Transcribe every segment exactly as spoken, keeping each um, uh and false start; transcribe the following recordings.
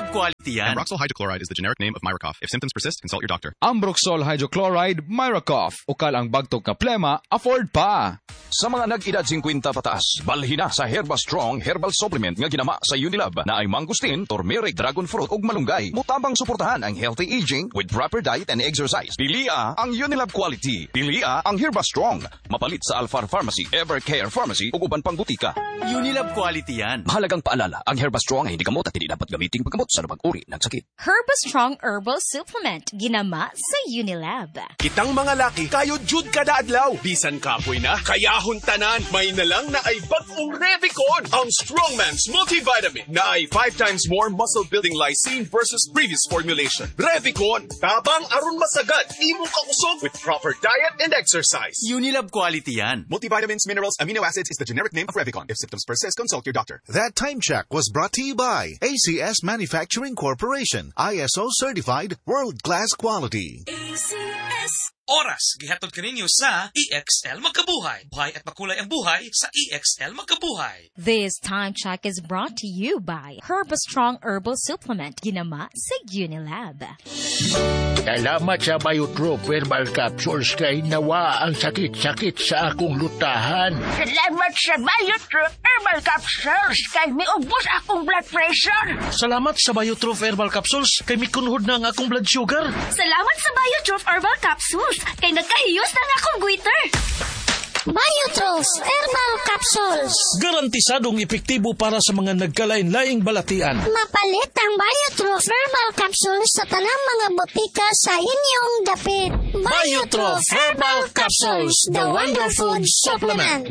Unilab quality yan. Ambroxol hydrochloride is the generic name of Myracoff. If symptoms persist, consult your doctor. Ambroxol hydrochloride, Myracoff. Ukal ang bagtog nga plema, afford pa. Sa mga nag-edad fifty pataas, balhin na sa Herba Strong Herbal Supplement nga ginama sa Unilab na ay mangustin, turmeric, dragon fruit ug malunggay. Mutabang suportahan ang healthy aging with proper diet and exercise. Pilia ang Unilab quality. Pilia ang Herba Strong. Mapalit sa Alfar Pharmacy, Evercare Pharmacy ug uban pang butika. Unilab quality yan. Mahalagang paalala, ang Herba Strong ay hindi gamot at hindi dapat gamitin paggamot sa anumang uri ng sakit. Herba Strong Herbal Supplement ginama sa Unilab. Kitang mga laki, kayo jud kada adlaw. Bisan kapoy na, kayahon tanan. May nalang na ay bagong Revicon, ang Strongman's multivitamin na ay five times more muscle-building lysine versus previous formulation. Revicon, tabang aron masagad, imong kausog with proper diet and exercise. Unilab quality yan. Multivitamins, minerals, amino acids is the generic name of Revicon. If symptoms persist, consult your doctor. That time check was brought to you by A C S Manufacturing Corporation, I S O certified, world-class quality. A C S Oras, gihatod kaninyo sa E X L Magkabuhay. Buhay at makulay ang buhay sa E X L Magkabuhay. This time check is brought to you by Herba Strong Herbal Supplement ginama sa Unilab. Salamat sa Biotrope Herbal Capsules kay nawa ang sakit-sakit sa akong lutahan. Salamat sa Biotrope Herbal Capsules kay miubos akong blood pressure. Salamat sa Biotrope Herbal Capsules kay mikunhod na ang akong blood sugar. Salamat sa Biotrope Herbal Capsules kay nagkahiyos na nga akong goiter. Biotrope Herbal Capsules. Garantisadong epektibo para sa mga nagkalain-laing balatian. Mapalit ang Biotrope Herbal Capsules sa tanang mga botika sa inyong dapit. Biotrope Herbal Capsules, the Wonder Food Supplement.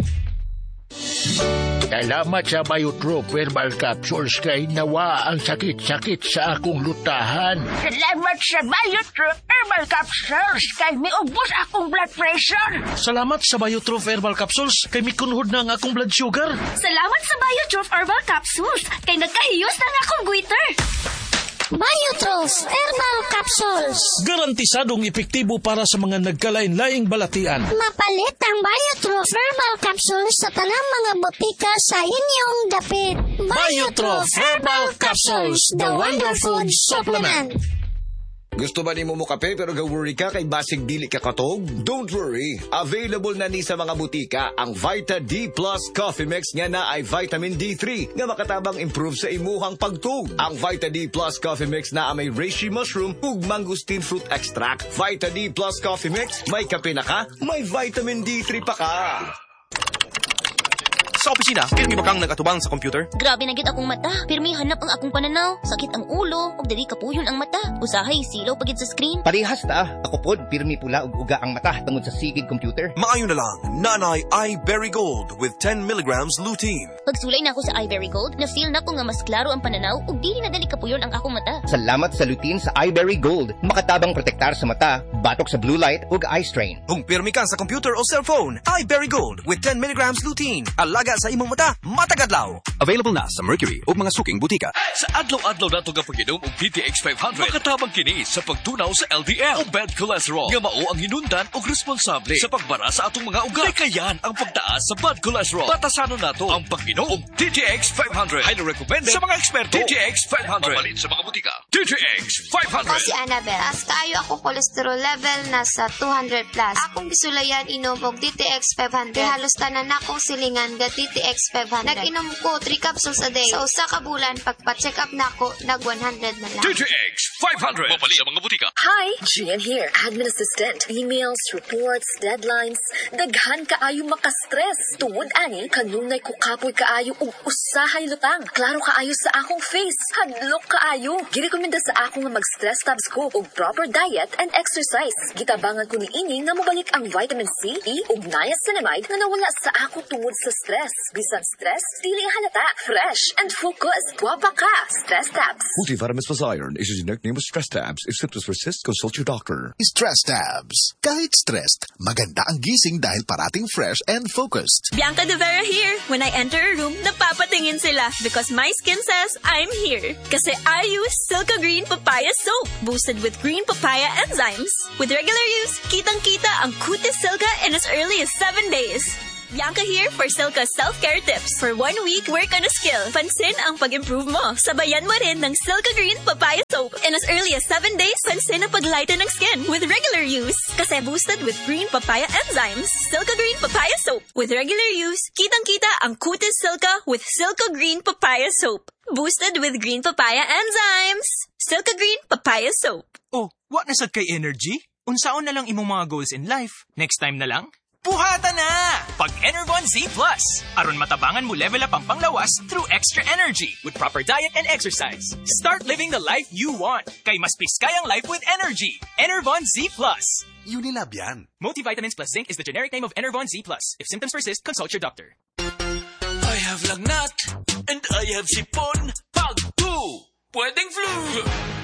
Salamat sa Biotrope Herbal Capsules kay nawa ang sakit-sakit sa akong lutahan. Salamat sa Biotrope Herbal Capsules kay miubos akong blood pressure. Salamat sa Biotrope Herbal Capsules kay mikunhod na ang akong blood sugar. Salamat sa Biotrope Herbal Capsules kay nagkahiyos na nga akong goiter. Biotrope Herbal Capsules. Garantisadong epektibo para sa mga nagkalain-laing balatian. Mapalit ang Biotrope Herbal Capsules sa tanang mga botika sa inyong dapit. Biotrope Herbal Capsules, the Wonder Food Supplement. Gusto ba ni mo mo kape pero ga-worry ka kay basig dili ka katog? Don't worry. Available na ni sa mga butika ang Vita D Plus Coffee Mix nga na ay vitamin D three nga makatabang improve sa imuhang pagtug. Ang Vita D Plus Coffee Mix na may reishi mushroom ug mangosteen fruit extract. Vita D Plus Coffee Mix, may kape na ka, may vitamin D three pa ka. Sa opisina, pirmi ba kang nagatubang sa computer? Grabe na gid akong mata. Pirmi hanap ang akong pananaw. Sakit ang ulo, ug dili kapuyon ang mata. Usahay silaw pagid sa screen. Parehas ta. Ako pod pirmi pula ug uga ang mata tungod sa sigig computer. Maayo na lang. Nanay iBerry Gold with ten milligrams lutein. Pagsulay na ako sa iBerry Gold, na feel na ko nga mas klaro ang pananaw ug dili na dali kapuyon ang akong mata. Salamat sa lutein sa iBerry Gold. Makatabang protektar sa mata, batok sa blue light ug eye strain. Kung pirmi ka sa computer o cellphone, iBerry Gold with ten milligrams lutein. Alaga sa imong mata, matagadlaw. Available na sa Mercury ug mga suking butika. Sa adlaw-adlaw nato nga pag-inom og D T X five hundred, makatabang kini sa pagtunaw sa L D L o bad cholesterol. Nga mao ang hinundan og responsable sa pagbara sa atong mga ugat. Kayan ang pagtaas sa bad cholesterol. Batasanon nato ang pag-inom og D T X five hundred. Highly recommended sa mga eksperto. D T X five hundred. Mapalit sa mga butika. D T X five hundred. Ako si Annabelle. Taas kaayo ako cholesterol level nasa two hundred plus. Akong gisulayan inom og D T X five hundred. Halos tanan akong silingan ga D T X five hundred. Nag-inom ko three capsules a day. Sa usa ka bulan, pagpa-check up na ako, nag one hundred na lang. D T X five hundred. Mapalit sa mga butika. Hi, Gian here, admin assistant. Emails, reports, deadlines. Daghan kaayo makastress. Tungod ani, kanunay ko kapoy kaayo ug usahay lutang. Klaro kaayo sa akong face. Hadlok kaayo. Girekomenda sa ako nga mag-stress tabs ko ug proper diet and exercise. Gitabangan ko ni ini nga mobalik ang vitamin C, E ug niacinamide nga nawala sa ako tungod sa stress. Bisan stress, dili halata, fresh and focused. Guwapa ka, Stress Tabs. Multivitamins plus iron is a generic name of Stress Tabs. If symptoms persist, consult your doctor. Stress Tabs. Kahit stressed, maganda ang gising dahil parating fresh and focused. Bianca De Vera here. When I enter a room, napapatingin sila because my skin says I'm here. Kasi I use Silka Green Papaya Soap, boosted with green papaya enzymes. With regular use, kitang-kita ang Cutis Silka in as early as seven days. Bianca here for Silka Self-Care Tips. For one week, work on a skill. Pansin ang pag-improve mo. Sabayan mo rin ng Silka Green Papaya Soap. In as early as seven days, pansin ang paglighten ng skin with regular use. Kasi boosted with green papaya enzymes. Silka Green Papaya Soap. With regular use, kitang-kita ang kutis Silka with Silka Green Papaya Soap. Boosted with green papaya enzymes. Silka Green Papaya Soap. Oh, what nasad kay energy? Unsaon na lang imong mga goals in life? Next time na lang? Puhata na! Pag Enervon Z Plus. Aron matabangan mo level up ang panglawas through extra energy with proper diet and exercise. Start living the life you want. Kay mas piskayang life with energy. Enervon Z Plus. Unilab yan. Multivitamins plus zinc is the generic name of Enervon Z Plus. If symptoms persist, consult your doctor. I have lagnat and I have sipon. Pag two, pwedeng flu.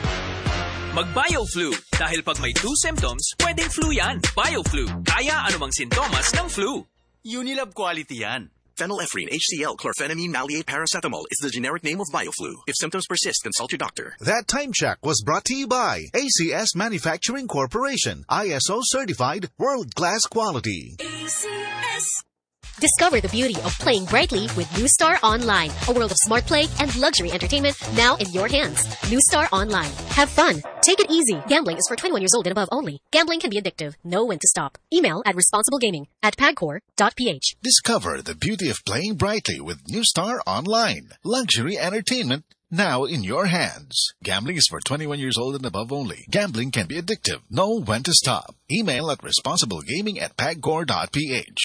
Mag-BioFlu. Dahil pag may two symptoms, pwedeng flu yan. BioFlu. Kaya anumang sintomas ng flu. Unilab quality yan. Phenylephrine, H C L, chlorphenamine, maleate, paracetamol is the generic name of BioFlu. If symptoms persist, consult your doctor. That time check was brought to you by A C S Manufacturing Corporation. I S O certified, world-class quality. A C S. Discover the beauty of playing brightly with New Star Online, a world of smart play and luxury entertainment now in your hands. New Star Online. Have fun. Take it easy. Gambling is for twenty-one years old and above only. Gambling can be addictive. Know when to stop. Email at responsiblegaming at pagcor dot p h. Discover the beauty of playing brightly with New Star Online. Luxury entertainment now in your hands. Gambling is for twenty-one years old and above only. Gambling can be addictive. Know when to stop. Email at responsiblegaming at pagcor dot p h.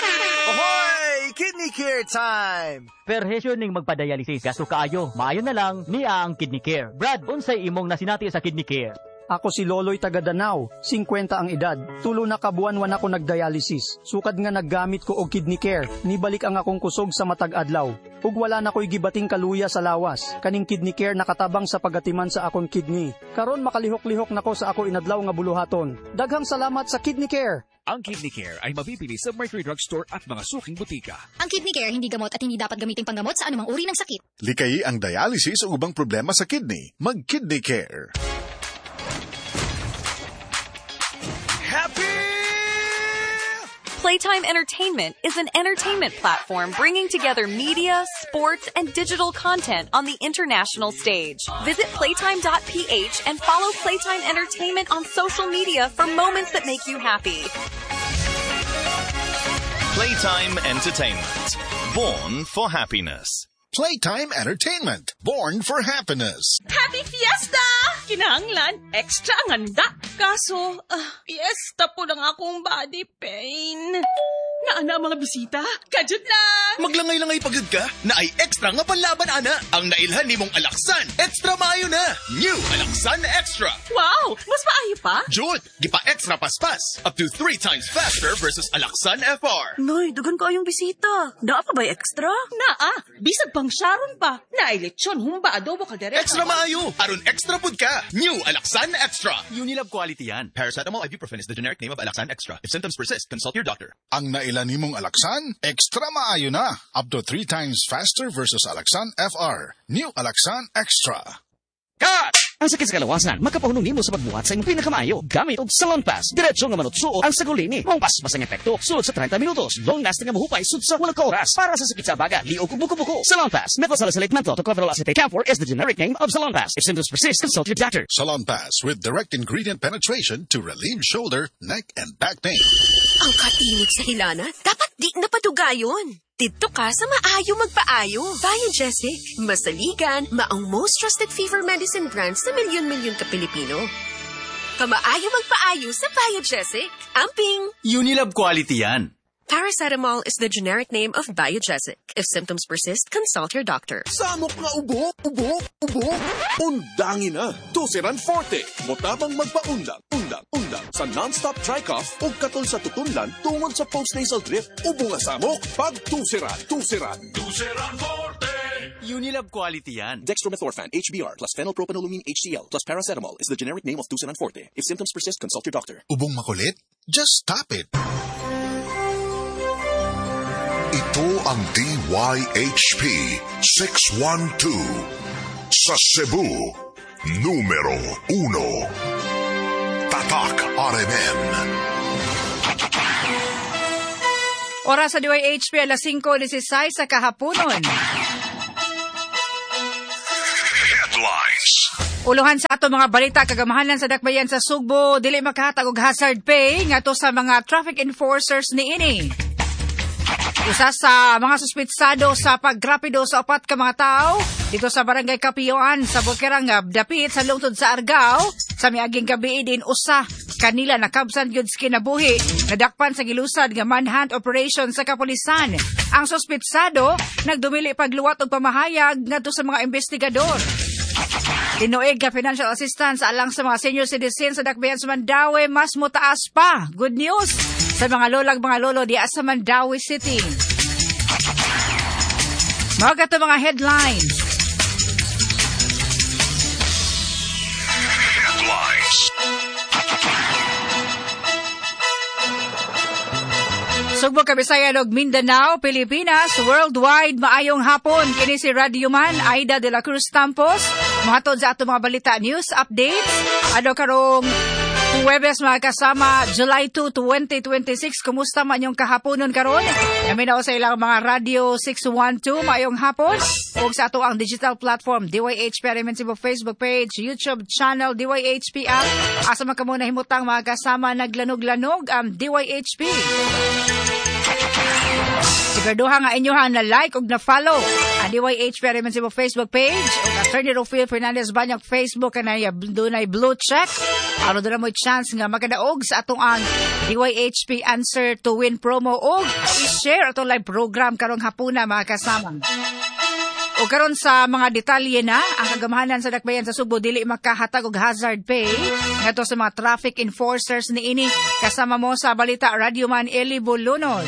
Ahoy! Kidney Care time! Perhesyo ning magpa-dialysis kaso kaayo. Maayo na lang niya ang Kidney Care. Brad, unsay imong nasinati sa Kidney Care? Ako si Loloy taga Danau, fifty ang edad. Tulo na kabuan-wan ako nagdialysis. Sukad nga naggamit ko og Kidney Care. Nibalik ang akong kusog sa matag adlaw. Ug wala na ko'y gibating kaluya sa lawas. Kaning Kidney Care nakatabang sa pagatiman sa akong kidney. Karon makalihok-lihok nako sa ako inadlaw nga buluhaton. Daghang salamat sa Kidney Care. Ang Kidney Care ay mabibili sa Mercury Drugstore at mga suking butika. Ang Kidney Care hindi gamot at hindi dapat gamiting panggamot sa anumang uri ng sakit. Likayi ang dialysis o ubang problema sa kidney. Mag-Kidney Care. Happy! Playtime Entertainment is an entertainment platform bringing together media, sports, and digital content on the international stage. Visit playtime dot p h and follow Playtime Entertainment on social media for moments that make you happy. Playtime Entertainment. Born for happiness. Playtime Entertainment. Born for happiness. Happy Fiesta! Kinahanglan, extra ang handa. Kaso, uh, fiesta po ng akong body pain. Naana mga bisita, kajud lang. Maglangay-langay pagod ka, na ay extra nga panlaban, ana. Ang nailhan ni mong Alaksan, extra maayo na. New Alaksan Extra. Wow, mas maayo pa? Jud, gipa extra paspas. Up to three times faster versus Alaksan F R. Noy, dugan ko ayong bisita. Naa pa ba extra? Naa, bisag pang Sharon pa. Naay lechon, humba, adobo, kaldereta. Extra maayo, aron extra pud ka. New Alaksan Extra. Unilab quality yan. Paracetamol ibuprofen is the generic name of Alaksan Extra. If symptoms persist, consult your doctor. Ang nailan nimong Alaksan, extra maayo na. Up to three times faster versus Alaksan F R. New Alaksan Extra. Cut! Ang sakit sa kalawasan, makapahunong nimo sa pagbuhat sa imong pinakamaayo. Gamit og Salon Pass. Diretso nga manutsuot ang sagulini. Mong paspas ang epekto. Sulod sa thirty minutos. Long lasting nga mahupay sud sa walang oras. Para sa sakit sa baga, liog ug buko-buko. Salon Pass. Methylsalicylate menthol to chlorphenol acetate camphor is the generic name of Salon Pass. If symptoms persist, consult your doctor. Salon Pass with direct ingredient penetration to relieve shoulder, neck, and back pain. Ang katinit sa hilana, dapat di napadugayon. Dito ka sa maayo magpaayo. Biogesic, masaligan, maong most trusted fever medicine brand sa milyon-milyon ka Pilipino. Kamaayo magpaayo sa Biogesic. Amping! Unilab quality yan. Paracetamol is the generic name of Biogesic. If symptoms persist, consult your doctor. Samok nga ubo, ubo, ubo. Undangin na. Tusiran Forte. Motabang magpaundang, undang, undang. Sa non-stop tri-cough o katol sa tutunlan tungod sa post-nasal drip. Ubo nga samok. Pag tusiran, tusiran. Tusiran Forte! Unilab quality yan. Dextromethorphan, H B R, plus phenylpropanolamine H C L, plus paracetamol is the generic name of Tusiran Forte. If symptoms persist, consult your doctor. Ubong makulit? Just stop it. Ito ang D Y H P six one two sa Cebu, numero uno. Tatak R M N. Oras sa D Y H P alas singko disisay sa kahaponon. Headlines. Uluhan sa ato mga balita kagamahanan sa dakbayan sa Sugbo dili makahatag og hazard pay ngadto sa mga traffic enforcers niini. Usa sa mga suspitsado sa paggrapido sa upat ka mga tao dito sa Barangay Kapioan sa Bukirang dapit sa lungsod sa Argao sa miaging gabi din usa kanila nakabsan gyud kinabuhi nadakpan sa gilusad nga manhunt operation sa kapulisan. Ang suspitsado nagdumili pagluwat og pamahayag ngadto sa mga investigador. Tinuig ka financial assistance alang sa mga senior citizens sa dakbayan sa Mandaue mas mutaas pa. Good news sa mga lolag mga lolo diya sa Mandaue City. Mga kato mga headlines. Headlines. Sugbo, Kabisayan ug Mindanao, Pilipinas, worldwide maayong hapon. Kini si Radyoman Aida de la Cruz Tampos. Mahatod sa ato mga balita news updates. Ano karong Huwebes mga kasama, July second, twenty twenty-six. Kumusta man yung kahaponon karon? Naminaw sa ilang mga Radio six one two, maayong hapon. O sa ato ang digital platform, D Y H P R M N Cebu Facebook page, YouTube channel, D Y H P app. Asa man kamo nahimutang mga kasama, naglanog-lanog ang D Y H P. Siguraduha nga inyohan na like ug na follow ang D Y H P R M N Cebu Facebook page ug Attorney Rufil Fernandez Banyang Facebook kanay dunay blue check. Aron dira mo chance nga makadaog sa atong ang D Y H P Answer to Win promo ug i-share atong live program karong hapuna mga kasama. O karon sa mga detalye na, ang kagamahanan sa dakbayan sa Sugbo dili makahatag og hazard pay ngadto sa mga traffic enforcers niini. Kasama mo sa balita Radyoman Eli Bulunos.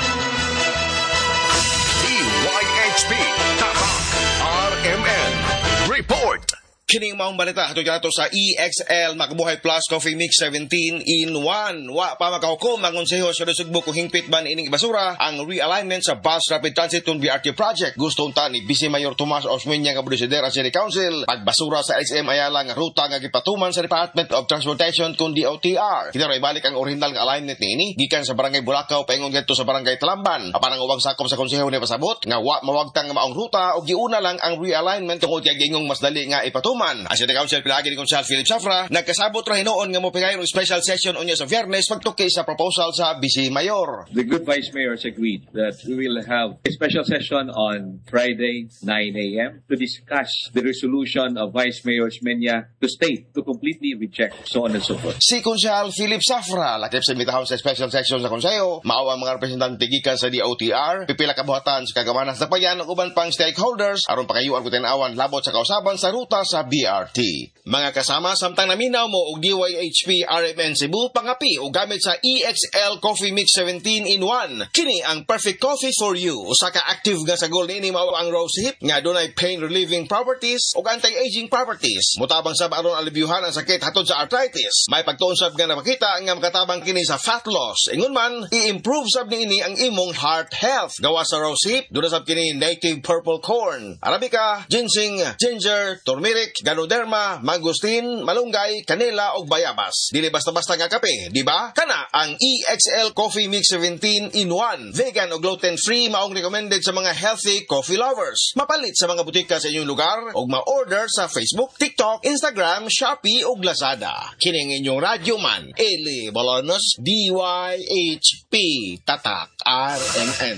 D Y H P Tatak R M N Report. Kining maong balita hatod nato sa E X L Makabuhay Plus Coffee Mix seventeen in one. Wa pa makahukom ang konseho sa Sugbo kung hingpit man ining basura ang realignment sa Bus Rapid Transit tun B R T project. Gusto unta ni Vice Mayor Tomas Osmeña nga Presidente sa City Council pagbasura sa X M Ayala nga ruta nga gipatuman sa Department of Transportation kun D O T R. Kita ibalik ang original nga alignment niini gikan sa Barangay Bulacau paingon ngadto sa Barangay Talamban. Apan ang uwang sakop sa konseho ni pasabot nga wa mawagtang nga maong ruta og giuna lang ang realignment tungod kay gingong mas dali nga ipatuman. Ang City Council pilagi ni Konsehal Philip Safra nagkasabot ra hinoon nga mopigay og special session unya sa Viernes pagtuki sa proposal sa Vice Mayor. The good Vice Mayors agreed that we will have a special session on Friday nine a.m. to discuss the resolution of Vice Mayor Osmeña to state to completely reject so on and so forth. Si Konsehal Philip Safra lakip sa imbitahon sa special session sa konseho mao ang mga representante gikan sa D O T R pipila ka buhatan sa kagamanan sa payan ug uban pang stakeholders aron pakayuan ko tin-awan labot sa kausaban sa ruta sa B R T. Mga kasama, samtang naminaw mo og D Y H P R M N Cebu pangapi o gamit sa E X L Coffee Mix seventeen in one. Kini ang perfect coffee for you. Usa ka active nga sagol niini mao ang rose hip nga dunay pain relieving properties ug anti-aging properties. Mutabang sab aron alibyuhan ang sakit hatod sa arthritis. May pagtuon sab nga nakita nga makatabang kini sa fat loss. Ingon man, i-improve sab niini ang imong heart health. Gawa sa rose hip, duna sab kini native purple corn, arabica, ginseng, ginger, turmeric, ganoderma, mangustin, malunggay, kanela ug bayabas. Dili basta-basta nga kape, di ba? Kana ang E X L Coffee Mix seventeen in one. Vegan o gluten-free maong recommended sa mga healthy coffee lovers. Mapalit sa mga butika sa inyong lugar ug ma-order sa Facebook, TikTok, Instagram, Shopee ug Lazada. Kining inyong Radyoman, Eli Bolonos, D Y H P Tatak R M N.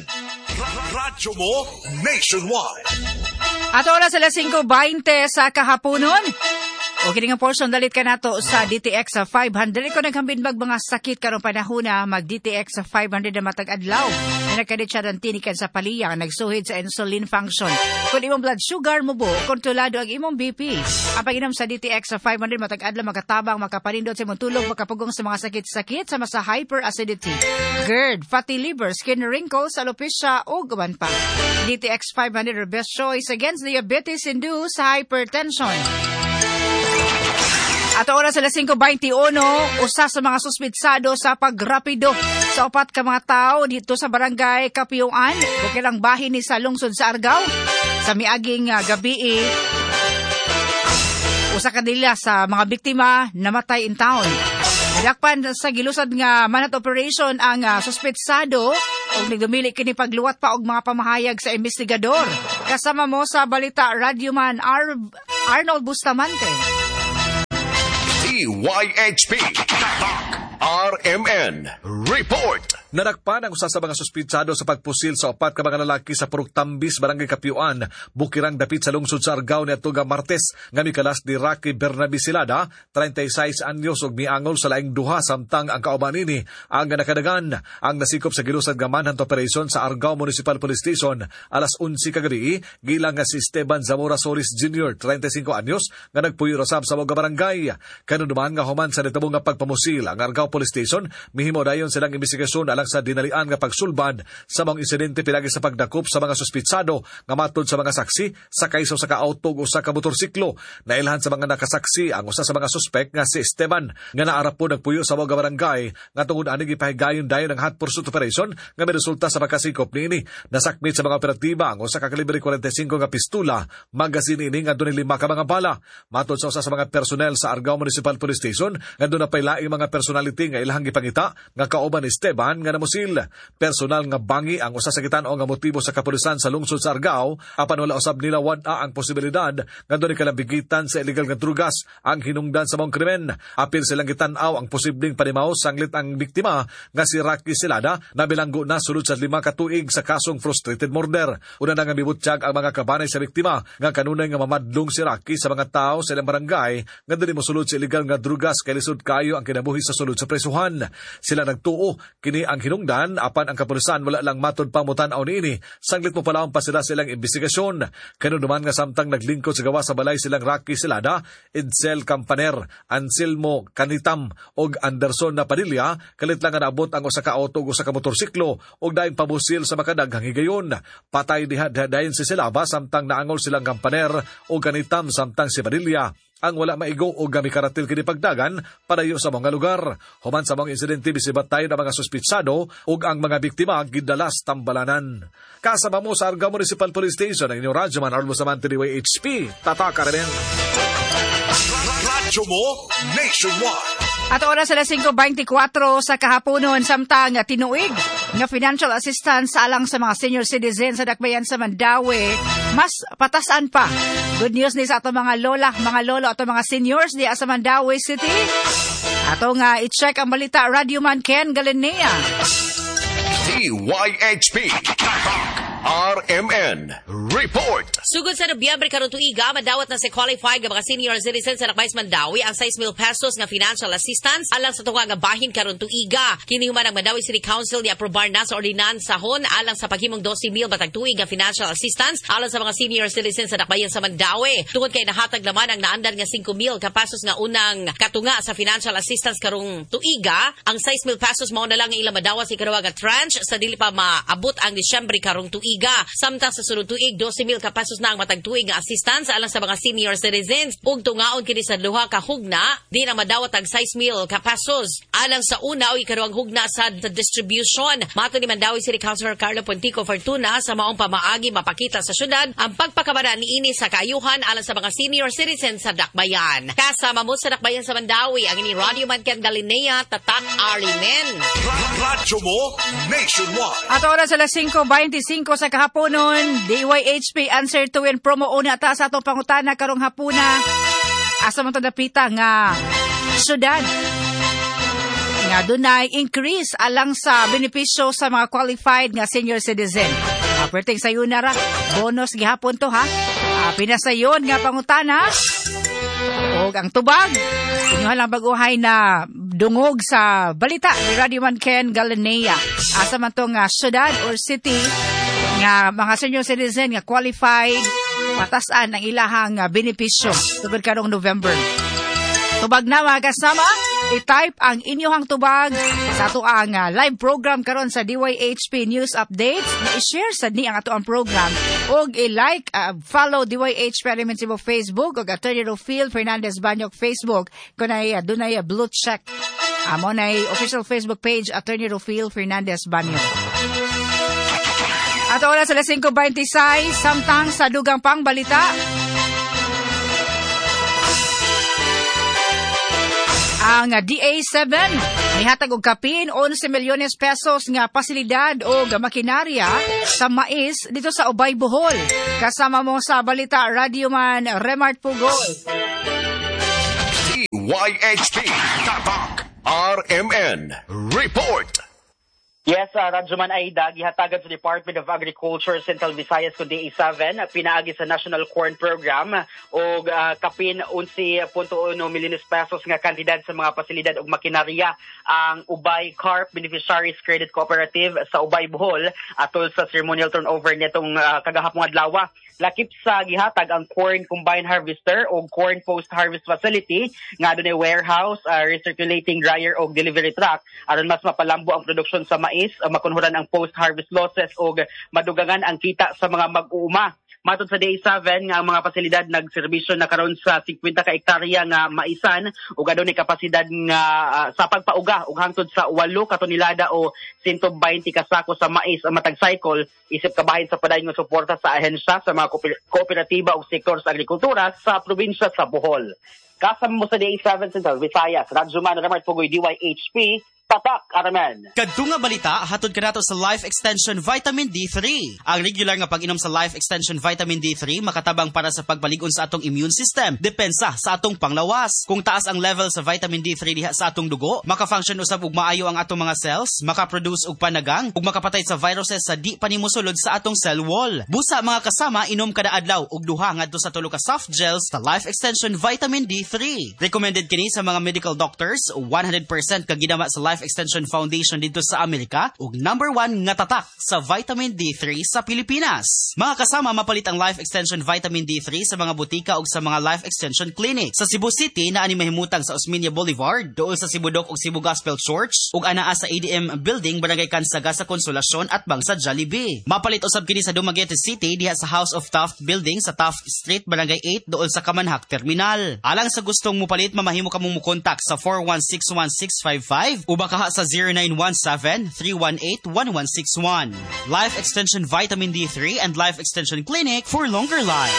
Radyo mo nationwide. At oras alas singko twenty sa kahaponon. O kini nga portion dalit ka nato sa D T X sa five hundred. Kung naghambinbag mga sakit karong panahon na mag-D T X sa five hundred na matag-adlaw. Na nagkadit siya ng tinikan sa paliyang, nagsuhid sa insulin function. Kung imong blood sugar mo bo, kontrolado ang imong B P. Ang pag-inom sa D T X sa five hundred matag-adlaw, makatabang, makapanindot sa imong tulog, makapugong sa mga sakit-sakit sama sa hyperacidity, GERD, fatty liver, skin wrinkles, alopecia, o gaban pa. D T X five hundred are best choice against diabetes-induced hypertension. At oras alas singko twenty-one, usa sa mga suspitsado sa pagrapido sa upat ka mga tao dito sa Barangay Kapioan, bukilang bahin ni sa lungsod sa Argao. Sa miaging uh, gabi, usa ka nila sa mga biktima namatay in town. Nidakpan sa gilusad nga manat operation ang uh, suspetsado ug nagdumili kini pagluwat pa og mga pamahayag sa investigador. Kasama mo sa balita Radyoman Ar- Arnold Bustamante. D Y H P R M N Report. Nadakpan ang usa sa mga suspitsado sa pagpusil sa upat ka mga lalaki sa Purok Tambis, Barangay Kapiuan, Bukirang dapit sa lungsod sa Argao niadto nga Martes nga mikalas ni Rocky Bernabe Silada, treinta y seis anyos ug miangol sa laing duha samtang ang kauban nini ang nakadagan ang nasikop sa gilusad nga manhunt operation sa Argao Municipal Police Station alas onse kagabi gilang nga si Esteban Zamora Solis Junior, treinta y cinco anyos nga nagpuyo rasab sa mga barangay. Kanunuman nga human sa nitabo nga pagpamusil ang Argao Police Station, mihimo dayon silang investigasyon alang sa dinalian nga pagsulbad sa mga insidente pinagi sa pagdakop sa mga suspitsado nga matod sa mga saksi sa kayso sa ka-auto o sa ka-motorsiklo. Nailhan sa mga nakasaksi ang usa sa mga suspek nga si Esteban nga naarap po nagpuyo sa mga barangay nga tungod ani gipahigayon dayon ang hot pursuit operation nga may resulta sa pagkasikop niini. Nasakmit sa mga operatiba ang usa ka kalibre forty five nga pistula, magazine ini nga dunay lima ka mga bala. Matod sa usa sa mga personnel sa Argao Municipal Police Station nga doon na pailaing mga personality nga ilahang gipangita nga kauban ni Esteban nga namusil. Personal nga bangi ang usa sa gitano nga motibo sa kapulisan sa lungsod sa Argao, apan wala usab nila wad-a ang posibilidad nga doon kalabigitan sa illegal nga drugas ang hinungdan sa mga krimen. Apil silang gitan-aw ang posibleng panimaos sanglit ang biktima nga si Rocky Silada na bilanggo na sulod sa lima ka tuig sa kasong frustrated murder. Una na nga mibutyag ang mga kabanay sa biktima nga kanunay nga mamadlong si Rocky sa mga tao sa ilang barangay nga dili mosulod sa illegal nga drugas kay lisod kayo ang kinabuhi sa sulod sa presuhan. Sila nagtuo kini ang hinungdan apan ang kapulisan wala lang matod pa mutan-aw niini sanglit mo palaon pa sila silang investigasyon. Kanunuman nga samtang naglingkod sa gawa sa balay silang Rocky Silada, Edsel Campaner, Anselmo Canitam og Anderson na Padilla, kalit lang nga naabot ang usa ka auto o usa ka motorsiklo og daing pabusil sa makadaghang higayon. Patay diha-dayon si Silaba samtang naangol silang Campaner o Canitam samtang si Padilla ang wala maigo o gami karatil kini pagdagan padayo sa mga lugar. Human sa mga insidente bisibat tayo ng mga suspitsado ug ang mga biktima gidalas tambalanan. Kasama mo sa Argao Municipal Police Station ang inyong Radyoman Arnold Bustamante D Y H P. Tataka rin. Radyo mo nationwide. At oras alas five twenty-four sa kahaponon samtang tinuig nga financial assistance alang sa mga senior citizens sa dakbayan sa Mandawi mas patasan pa. Good news ni sa ato mga lola, mga lolo ato mga seniors di sa Mandawi City. Ato nga i-check ang balita Radyoman Ken Galinea. D Y H P R M N Report. Sugod sa Nobyembre karon tuiga, madawat na sa qualified nga mga senior citizens sa Dakbayan Mandawi ang six mil pesos nga financial assistance alang sa tunga nga bahin karon tuiga. Kini human ang Mandawi City Council ni aprobar na sa ordinansahon alang sa paghimong twelve mil batag tuig nga financial assistance alang sa mga senior citizens sa Dakbayan sa Mandawi. Tungod kay nahatag naman ang naandan nga five mil ka pesos nga unang katunga sa financial assistance karong tuiga, ang six mil pesos mao na lang ang ilang madawat sa ikaduha nga tranche sa dili pa maabot ang Disyembre karong tuiga. Samtang sa sunod tuig twelve mil ka pesos na ang matag tuig nga assistance alang sa mga senior citizens ug tungaon kini sa duha ka hugna di na madawat ang six mil ka pesos alang sa una o ikaduhang hugna sa distribution. Mato ni Mandawi City Councilor Carlo Pontico Fortuna sa maong pamaagi mapakita sa syudad ang pagpakabara niini sa kaayuhan alang sa mga senior citizens sa Dakbayan. Kasama mo sa Dakbayan sa Mandawi ang ini Radyoman Ken Galinea, Tatak Arimen. Radyo mo nationwide. At oras alas five twenty-five sa kahaponon, D Y H P answer to win promo una ta sa atong pangutana karong hapuna. Asa man to dapita nga syudad nga dunay increase alang sa benepisyo sa mga qualified nga senior citizen. Aperting sayo na ra, bonus gihapon to ha. Uh, pinasayon nga pangutana o ang tubag. Inyo lang baguhay na dungog sa balita ni Radyoman Ken Galinea. Asa man to nga syudad or city nga mga senior citizen nga qualified matasan ang ilahang uh, benepisyo tungod karong November. Tubag na mga kasama, i-type ang inyong tubag sa ato ang uh, live program karon sa D Y H P News Updates. I-share sa ni ang ato ang program o i-like, uh, follow D Y H P Element Cebu Facebook o Attorney Rufil Fernandez Banyok Facebook kung ay uh, doon ay uh, blue check. Amo uh, na official Facebook page Attorney Rufil Fernandez Banyok. At oras alas five twenty-six, samtang sa dugang pang balita. Ang D A seven nihatag og kapin eleven milyones pesos nga pasilidad o makinarya sa mais dito sa Ubay, Bohol. Kasama mo sa balita Radio Man Remart Pugol. Y H P Tatak R M N Report. Yes, uh, Radyoman Aida, gihatagan sa Department of Agriculture Central Visayas ko D A seven, pinaagi sa National Corn Program o uh, kapin eleven point one milyones pesos nga kantidad sa mga pasilidad o makinarya ang Ubay Carp Beneficiaries Credit Cooperative sa Ubay, Bohol atol sa ceremonial turnover nitong uh, kagahapong adlaw. Lakip sa gihatag ang Corn Combine Harvester o Corn Post Harvest Facility nga adunay warehouse, uh, recirculating dryer o delivery truck aron mas mapalambo ang produksyon sa mais, uh, makunhuran ang post-harvest losses o madugangan ang kita sa mga mag-uuma. Matod sa D A seven nga ang mga pasilidad nagserbisyo na karon sa fifty ka hektarya nga maisan ug adunay kapasidad nga uh, sa pagpauga ug hangtod sa eight ka tonelada o one hundred twenty ka sako sa mais ang matag cycle isip kabahin sa padayon nga suporta sa ahensya sa mga kooperatiba ug sektor sa agrikultura sa probinsya sa Bohol. Kasama mo sa D A seven Central Visayas, Radyoman Remart Pugoy, D Y H P, Tatak, Aramen. Kadto nga balita, hatod ka nato sa Life Extension Vitamin D three. Ang regular nga pag-inom sa Life Extension Vitamin D three makatabang para sa pagbalig-on sa atong immune system, depensa sa atong panglawas. Kung taas ang level sa Vitamin D three diha sa atong dugo, maka-function usab og maayo ang atong mga cells, maka-produce og panagang, ug makapatay sa viruses sa di panimusulod sa atong cell wall. Busa mga kasama, inom kada adlaw og duha ngadto sa tulo ka soft gels sa Life Extension Vitamin D three. Recommended kini sa mga medical doctors, one hundred percent kagidama sa Life Extension Foundation dito sa Amerika ug number one nga tatak sa vitamin D three sa Pilipinas. Mga kasama, mapalit ang Life Extension Vitamin D three sa mga butika ug sa mga Life Extension Clinic. Sa Cebu City na ani mahimutang sa Osmeña Boulevard, duol sa Cebu Doc ug Cebu Gospel Church ug anaa sa A D M Building, Barangay Kansaga sa Konsolasyon at Bangsa Jollibee. Mapalit usab kini sa Dumaguete City diha sa House of Taft Building sa Taft Street, Barangay eight duol sa Kamanhak Terminal. Alang sa gustong mupalit, mamahimo ka mong mukontak sa four one six one six five five o baka sa zero nine one seven three one eight one one six one. Life Extension Vitamin D three and Life Extension Clinic for longer life.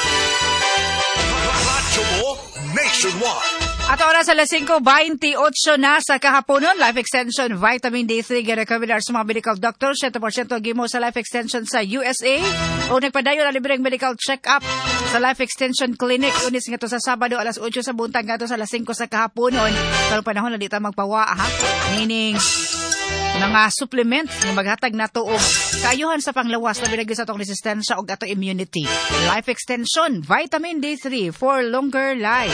Radyo mo nationwide. At oras sa alas five twenty-eight na sa kahaponon, Life Extension Vitamin D three girekomendar sa mga medical doctors, one hundred percent gimo sa Life Extension sa U S A o nagpadayon na libreng medical check-up sa Life Extension Clinic. Unis nga to sa Sabado alas eight sa buntag nga to sa alas five sa kahaponon. Pero panahon na di ta magpawa ha. Meaning mga supplements nga maghatag nato og kaayuhan sa panglawas na binagi sa atong resistensya og ato immunity. Life Extension Vitamin D three for longer life.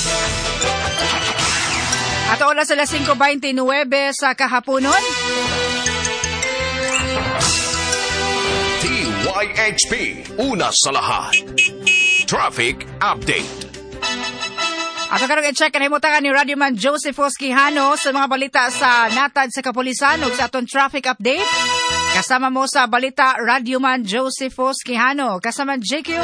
At oras sa alas five twenty-nine sa kahaponon. D Y H P, una sa lahat. Traffic Update. At karong i-check ang himutangan ni Radio Man Joseph Quijano sa mga balita sa natad sa kapulisan ug sa aton traffic update. Kasama mo sa balita Radio Man Joseph Quijano, kasama J Q.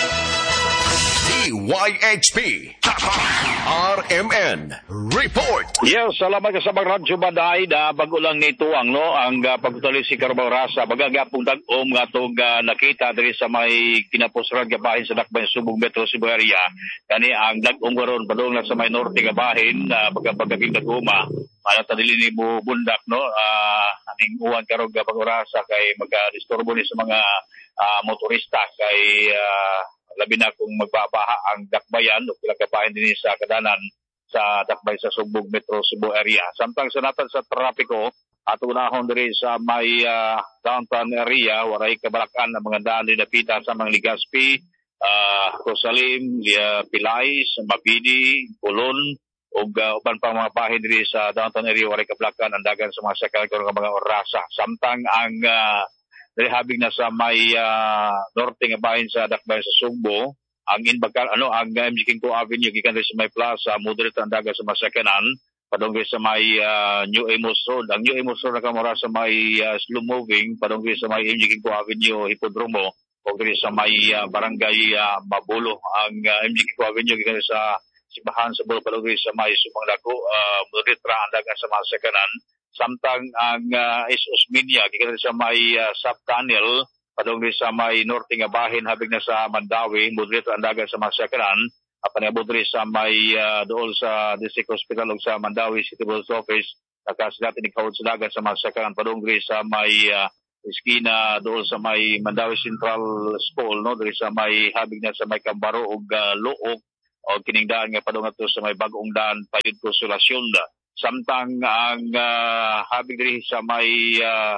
D Y H P R M N Report. Yes, salamat ka sa mga radyo baday da bago lang nito ang no ang uh, pagtuloy si Carabao Rasa bagagapong dag-om nga tong uh, nakita diri sa may kinapusran nga bahin sa Dakbayan Subong Metro Cebu area. Kani ang dag-om karon padung na sa may norte nga bahin uh, bagagaping dag-uma. Para ta dili ni bundak no uh, aning uwan karon nga pag-orasa kay maga-disturbo ni sa mga uh, motorista kay uh, labi na kung magbabaha ang dakbayan o pinagkabahin din sa kadanan sa dakbay sa Sumbong Metro Cebu area. Samtang sa natan sa trapiko at unahon diri sa may uh, downtown area, waray kabalakan ng mga daan din napita sa mga Ligaspi, uh, Rosalim, uh, Pilay, Mabini, Pulon, o uh, uban pang mga bahin diri sa downtown area, waray kabalakan ang dagan sa mga sakal ng mga orasa. Samtang ang uh, Rehabing na sa may uh, norte nga bahin sa dakbayan sa Sugbo, ang inbakal ano ang M G King Avenue gikan sa may plaza, moderate ang daga sa masakanan, padunggi sa may uh, New Amos Road. Ang New Amos Road nakamura sa may uh, slow moving, padunggi sa may M G King Avenue Hipodromo, o diri sa may uh, barangay uh, Mabulo. Ang uh, M G King Avenue gikan sa Sibahan sa Bulo, padunggi sa may Sumanglako, uh, moderate ang daga sa masakanan. Samtang ang uh, is Osmeña gikan sa may uh, sub-tunnel padung sa may norte nga bahin habig na sa Mandawi, moderate ang dagan sa masakaran Paniabot rin sa may uh, dool sa District Hospital o sa Mandawi City Hall's Office. Nakasalat ni Kahod sa dagat sa mga sakanan padungri sa may uh, iskina dool sa may Mandawi Central School, no? Diri sa may habig na sa may Kambaro o uh, Luok o kiningdaan nga padungat to sa may bagong daan payud Konsolasyon. Samtang ang uh, habig diri sa may uh,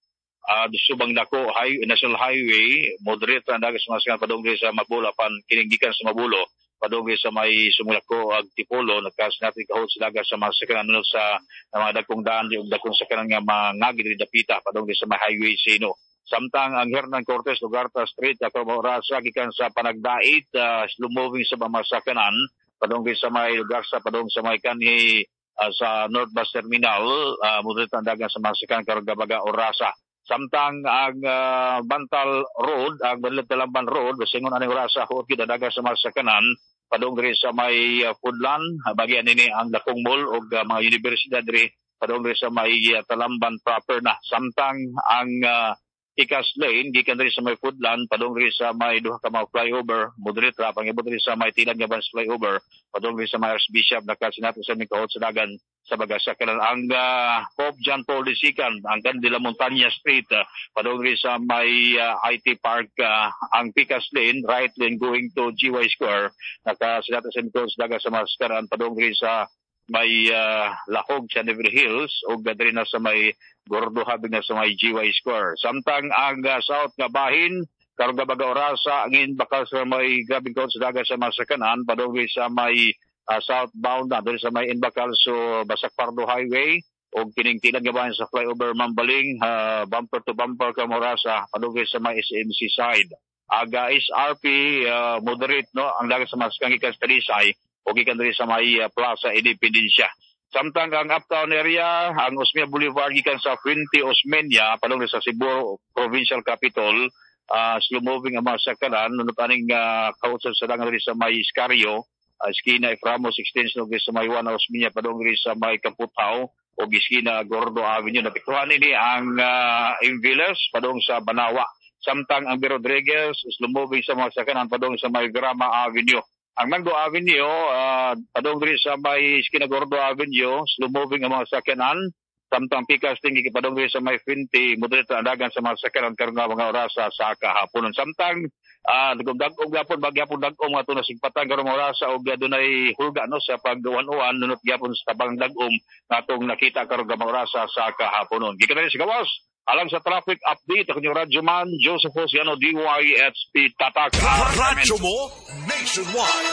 uh, Subang Dako high, National Highway, moderate ang dagat sa mga sakanan padungri sa Mabulo pan kininggikan sa Mabulo. Padungri sa may Sumulako ag Tipolo, nagkas natin kahod sa dagat sa mga sakanan no, sa mga dagkong daan yung dagkong sakanan nga mangagi rin dapita padungri sa may highway sino. Samtang ang Hernan Cortez Lugarta Street ako maurasa gikan sa panagdait uh, slow moving sa mga sakanan padungri sa may lugar sa padung sa may kanhi uh, sa North Bus Terminal uh, moderate ang dagat sa mga sakanan karong gabaga orasa. Samtang ang uh, Bantal Road, ang Banlad Talamban Road, basingon anong orasa huot gidadaga sa mga sakanan padung diri sa may uh, Foodland, bagian nini ang Dakong Mall o uh, mga universidad diri padung diri sa may uh, Talamban proper na. Samtang ang uh, Ikas Lane gikan diri sa may Foodland padung diri sa may duha ka mga flyover, moderate ra pangibot diri sa may Tilad nga Bans flyover padung diri sa may Archbishop nakasinato sa may kahod sa dagan sa bagasakanan ang uh, Pope John Paul Disikan ang Candela Montaña Street uh, padung diri sa may uh, I T Park uh, ang Picas Lane right lane going to G Y Square nakasinato sa may kahod sa dagan sa maskaran padung diri sa may uh, Lahog sa Never Hills o gadri na sa may Gordo habig na sa may G Y Square. Samtang ang uh, South nga bahin karong gabaga orasa angin bakal sa may grabing kahod sa dagat sa masakanan padung sa may uh, southbound na diri sa may Inbakal so Basak Pardo Highway o kiningtilan nga bahin sa flyover Mambaling uh, bumper to bumper ka orasa padung sa may S M C side. Aga S R P uh, moderate no ang dagat sa masakanan gikan sa Talisay o gikan diri sa may uh, Plaza Independencia. Samtang ang uptown area, ang Osmeña Boulevard gikan sa Fuente Osmeña, padung sa Cebu Provincial Capital, uh, slow moving ang mga sakanan, nunot aning uh, kautsad sa dangan diri sa may Iscario, uh, Esquina Eframos Extension diri sa may Juana Osmeña, padung diri sa may Kaputaw, o Esquina Gordo Avenue. Napiktuhan ini ang uh, Inviles, padung sa Banawa. Samtang ang B. Rodriguez, slow moving sa mga sakanan, padung sa may Grama Avenue. Ang Mango Avenue, uh, padung diri sa may Esquina Gordo Avenue, slow moving ang mga sakyanan. Samtang Picas tinggi padung diri sa may Finti, moderate ang dagan sa mga sakyanan karong mga orasa sa kahaponon. Samtang uh, nagdag-og gapon bagyapon dag-om ato na sigpatan karong mga orasa og adunay hulga no sa pagduan-uan nunot gyapon sa tabang dag-om natong nakita karong mga orasa sa kahaponon. Gikan diri sa gawas alang sa traffic update ako yung Radyo Man Joseph Josiano D Y H P Tatak Radyo mo nationwide.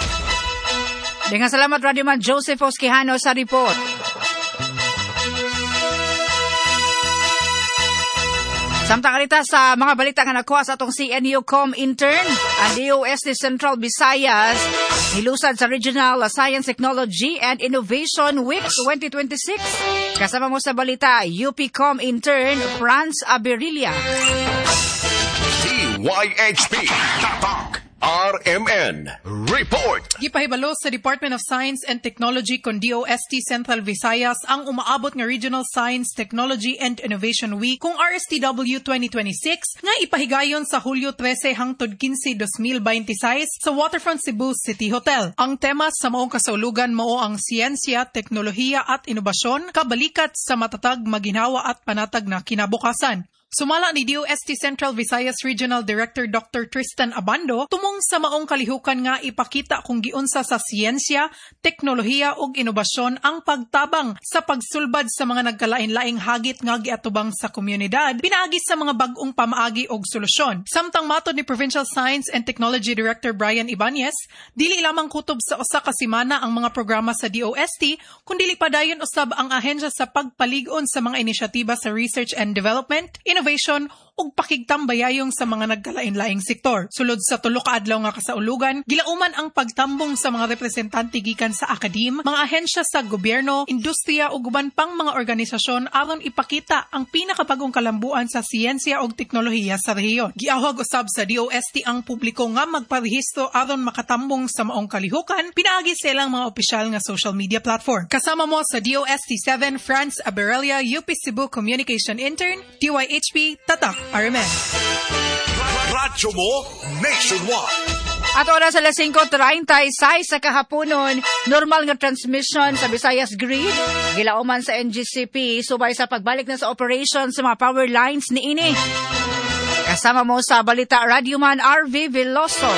Dengan salamat Radyo Man Joseph Oskihano sa report. Samtang karita sa mga balita nga nakuha sa atong C N U Com intern, ang D O S T Central Visayas nilusad sa Regional Science Technology and Innovation Week twenty twenty-six. Kasama mo sa balita, U P Com intern Franz Aberilla. D Y H P Tatak R M N Report. Gipahibalo sa Department of Science and Technology kon D O S T Central Visayas ang umaabot nga Regional Science, Technology and Innovation Week kung R S T W twenty twenty-six nga ipahigayon sa Hulyo trese hangtod labinlima, twenty twenty-six sa Waterfront Cebu City Hotel. Ang tema sa maong kasaulugan mao ang siyensya, teknolohiya at inobasyon kabalikat sa matatag, maginhawa at panatag na kinabukasan. Sumala ni D O S T Central Visayas Regional Director Doctor Tristan Abando tumong sa maong kalihukan nga ipakita kung giunsa sa siyensya, teknolohiya ug inobasyon ang pagtabang sa pagsulbad sa mga nagkalain-laing hagit nga giatubang sa komunidad pinaagi sa mga bag-ong pamaagi ug solusyon. Samtang matod ni Provincial Science and Technology Director Brian Ibanez, dili lamang kutob sa usa ka semana ang mga programa sa D O S T kundi padayon usab ang ahensya sa pagpalig-on sa mga inisyatiba sa research and development, innovation ug pakigtambayayong sa mga nagkalain-laing sektor. Sulod sa tulo ka adlaw nga kasaulugan, gilauman ang pagtambong sa mga representante gikan sa akadim, mga ahensya sa gobyerno, industriya ug uban pang mga organisasyon aron ipakita ang pinakabagong kalambuan sa siyensya ug teknolohiya sa rehiyon. Giawhag usab sa D O S T ang publiko nga magparehistro aron makatambong sa maong kalihukan pinaagi sa ilang mga opisyal nga social media platform. Kasama mo sa D O S T seven Franz Aberilla, U P Cebu Communication Intern, D Y H P Tatak R M N. Radyo mo nationwide. At oras alas singko treinta y seis sa kahaponon, normal nga transmission sa Visayas Grid. Gilauman sa N G C P, subay sa pagbalik na sa operation sa mga power lines ni ini. Kasama mo sa Balita Radyoman R V Veloso.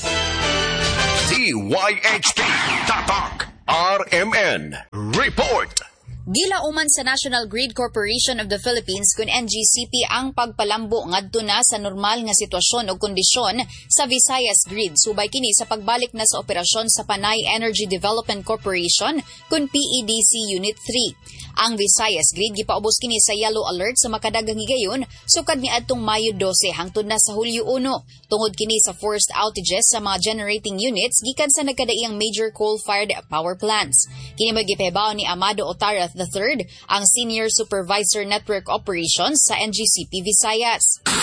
D Y H P Tatak R M N Report. Gilauman sa National Grid Corporation of the Philippines kun N G C P ang pagpalambo ngadto na sa normal nga sitwasyon o kondisyon sa Visayas Grid subay kini sa pagbalik na sa operasyon sa Panay Energy Development Corporation kun P E D C Unit three. Ang Visayas Grid gipaubos kini sa yellow alert sa makadagang higayon sukad niadtong Mayo twelve hangtod na sa Hulyo one tungod kini sa forced outages sa mga generating units gikan sa nagkadaiyang major coal-fired power plants. Kini magipahibaw ni Amado Otara the third, ang Senior Supervisor Network Operations sa N G C P Visayas. Uh,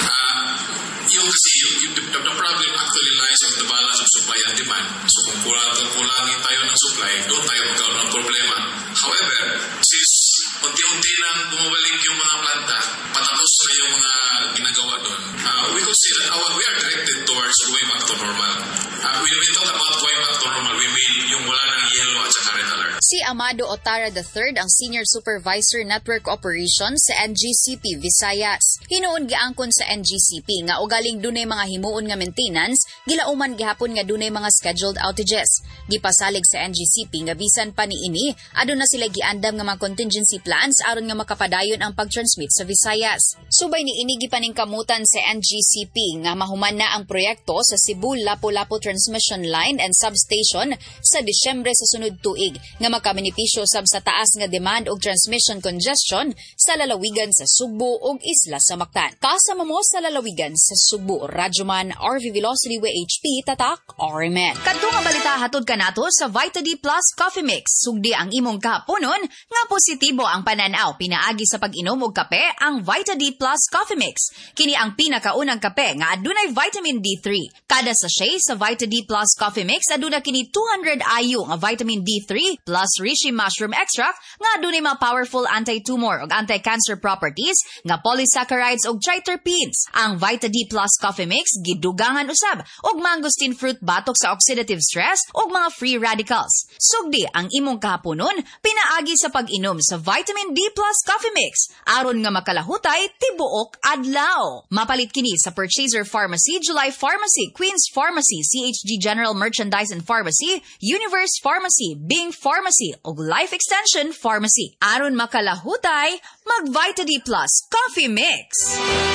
yung kasi, yung, yung, the, the problem actually lies on the balance of supply and demand. So kung kulang, kulangin tayo ng supply, doon tayo magkaroon ng problema. However, since unti-unti nang bumabalik yung mga planta, patapos na yung mga ginagawa doon, uh, we could say that our, we are directed towards going back to normal. Uh, when we talk about going back to normal, we mean yung wala ng yellow at saka red alert. Si Amado Otara the third ang Senior Supervisor Network Operations sa N G C P Visayas. Hinuon giangkon sa N G C P nga ugaling dunay mga himuon nga maintenance, gilauman gihapon nga dunay mga scheduled outages. Gipasalig sa N G C P nga bisan pa niini, aduna sila giandam nga mga contingency plans aron nga makapadayon ang pagtransmit sa Visayas. Subay niini gipaningkamutan sa N G C P nga mahuman na ang proyekto sa Cebu Lapu-Lapu Transmission Line and Substation sa Disyembre sa sunod tuig nga makaminipisyo sab sa taas nga demand og transmission congestion sa lalawigan sa Sugbo ug isla sa Mactan. Kasama mo sa lalawigan sa Sugbo, Radyoman R V Velocity W H P Tatak R M N. Kadto nga balita hatod kanato sa Vita D Plus Coffee Mix. Sugdi ang imong kahaponon nga positibo ang pananaw pinaagi sa pag-inom og kape ang Vita D Plus Coffee Mix. Kini ang pinakaunang kape nga adunay vitamin D three. Kada sachet sa Vita D Plus Coffee Mix aduna kini two hundred I U nga vitamin D three plus reishi mushroom extract nga adunay mga powerful anti-tumor ug anti-cancer properties nga polysaccharides ug triterpenes. Ang Vita D Plus Coffee Mix gidugangan usab og mangosteen fruit batok sa oxidative stress ug mga free radicals. Sugdi ang imong kahaponon pinaagi sa pag-inom sa Vitamin D Plus Coffee Mix aron nga makalahutay tibuok adlaw. Mapalit kini sa Purchaser Pharmacy, July Pharmacy, Queen's Pharmacy, C H G General Merchandise and Pharmacy, Universe Pharmacy, Bing Pharmacy ug Life Extension Pharmacy. Aron makalahutay, mag Vita D Plus Coffee Mix.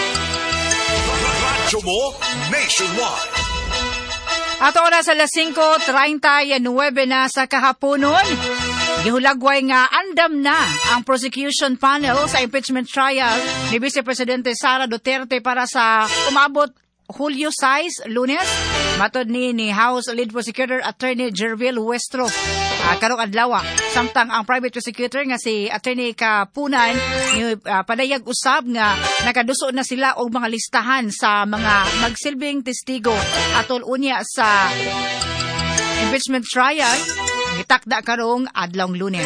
Radyo mo nationwide. At oras alas singko treinta y nueve na sa kahaponon. Gihulagway nga andam na ang prosecution panel sa impeachment trial ni Vice Presidente Sara Duterte para sa umabot Hulyo six, Lunes. Matod ni ni House Lead Prosecutor Attorney Jervil Huestro. Uh, karong adlaw, samtang ang private prosecutor nga si Attorney Kapunan ni uh, padayag usab nga nakaduso na sila og mga listahan sa mga magsilbing testigo atol unya sa impeachment trial gitakda karong adlawng Lunes.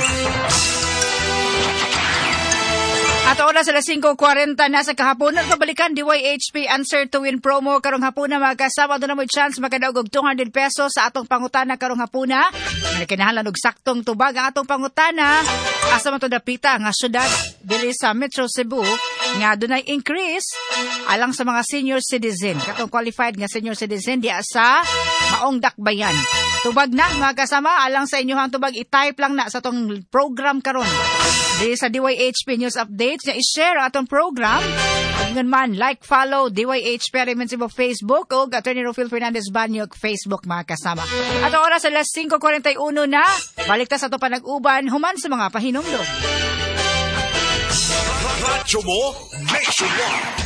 At oras alas singko kwarenta na sa kahaponan, pabalikan D Y H P Answer to Win promo karong hapuna mga kasama. Doon na mo chance makadaog og two hundred pesos sa atong pangutana karong hapuna. Kinahanglan og saktong tubag ang atong pangutana. Asa man to dapita nga syudad dili sa Metro Cebu nga dunay increase alang sa mga senior citizen. Katong qualified nga senior citizen diya sa Maong Dakbayan. Tubag na mga kasama alang sa inyohang tubag, i-type lang na sa atong program karon. Di sa D Y H P News Updates nga i-share ang atong program. Ingon man, like, follow D Y H P Remensibo Facebook o Attorney Rufil Fernandez Banyog Facebook mga kasama. At oras alas singko kwarenta y uno na, balik ta sa ito panag-uban, human sa mga pahinumdom. Radyo mo nationwide.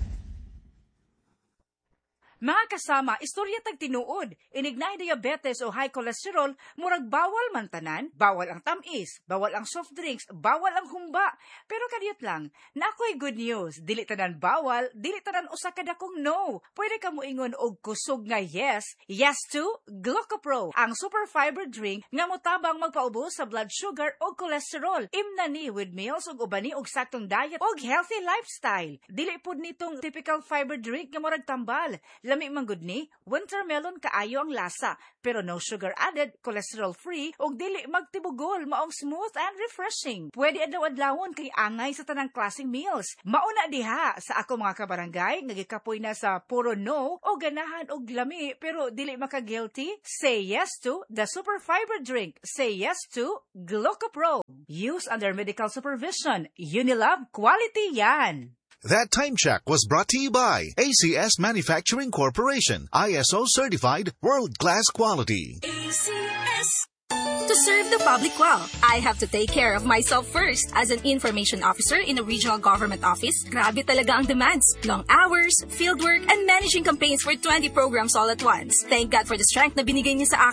Mga kasama, istorya tag tinuod, inignay diabetes o high cholesterol, murag bawal man tanan, bawal ang tamis, bawal ang soft drinks, bawal ang humba. Pero kadiyot lang, nakoy good news, dili tanan bawal, dili tanan usa ka dakong no. Pwede ka moingon og kusog nga yes, yes to Glucopro, ang super fiber drink nga motabang magpaubos sa blood sugar o cholesterol. Imna ni with meals ug ubani og saktong diet og healthy lifestyle. Dili pud nitong typical fiber drink nga murag tambal. lami man gud ni, wintermelon kaayo ang lasa, pero no sugar added, cholesterol free, ug dili magtibugol, maong smooth and refreshing. Pwede adlaw-adlawon kay angay sa tanang klaseng meals. Mauna diha sa ako mga kabarangay, nagikapoy na sa puro no o ganahan og lami pero dili maka-guilty. Say yes to the super fiber drink. Say yes to Glucopro. Use under medical supervision. Unilab, quality yan. That time check was brought to you by A C S Manufacturing Corporation, I S O certified, world-class quality. A C S. To serve the public well, I have to take care of myself first. As an information officer in a regional government office, grabe talaga ang demands. Long hours, fieldwork, and managing campaigns for twenty programs all at once. Thank God for the strength na binigay niya sa akin.